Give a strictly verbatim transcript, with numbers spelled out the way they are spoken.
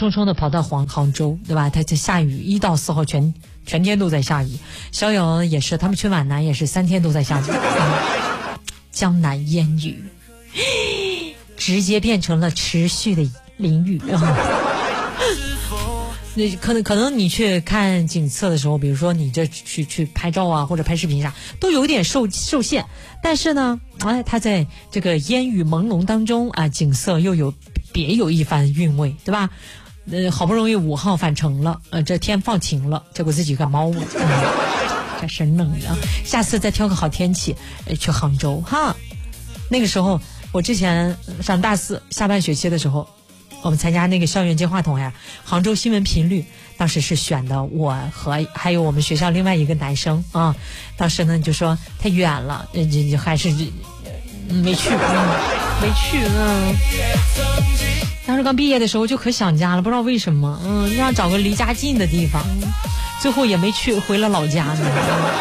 冲冲的跑到杭杭州，对吧？它就下雨，一到四号全全天都在下雨。逍遥也是，他们去皖南也是三天都在下雨。嗯、江南烟雨，直接变成了持续的淋雨。那可能可能你去看景色的时候，比如说你这去去拍照啊，或者拍视频啥，都有点受受限。但是呢，哎，它在这个烟雨朦胧当中啊，景色又有别有一番韵味，对吧？呃，好不容易五号返程了，呃，这天放晴了，结果自己感冒了，嗯、这是冷的。下次再挑个好天气，呃，去杭州哈。那个时候我之前上大四下半学期的时候。我们参加那个校园接话筒呀，杭州新闻频率，当时是选的我和还有我们学校另外一个男生啊。当时呢就说太远了，呃，就还是没去，嗯、没去。嗯，当时刚毕业的时候就可想家了，不知道为什么，嗯，要找个离家近的地方，最后也没去，回了老家呢。